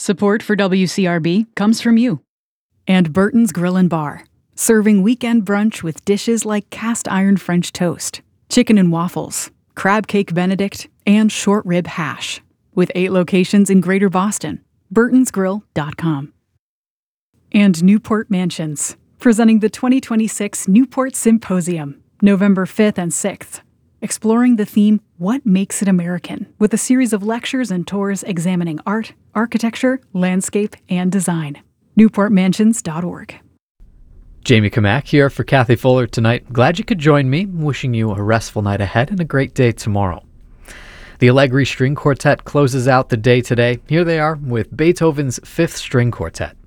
Support for WCRB comes from you. And Burton's Grill and Bar, serving weekend brunch with dishes like cast iron French toast, chicken and waffles, crab cake Benedict, and short rib hash. With 8 locations in Greater Boston. burtonsgrill.com. And Newport Mansions, presenting the 2026 Newport Symposium, November 5th and 6th. Exploring the theme, What Makes It American, with a series of lectures and tours examining art, architecture, landscape, and design. NewportMansions.org. Jamie Kamak here for Kathy Fuller tonight. Glad you could join me. Wishing you a restful night ahead and a great day tomorrow. The Allegri String Quartet closes out the day today. Here they are with Beethoven's Fifth String Quartet.